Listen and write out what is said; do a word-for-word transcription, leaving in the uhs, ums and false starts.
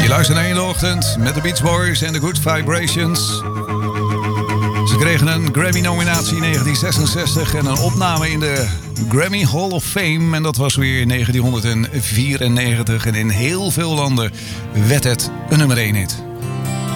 Je luistert naar in de ochtend met de Beach Boys en de Good Vibrations. Ze kregen een Grammy-nominatie in negentien zesenzestig en een opname in de Grammy Hall of Fame. En dat was weer in negentien vierennegentig. En in heel veel landen werd het een nummer één hit.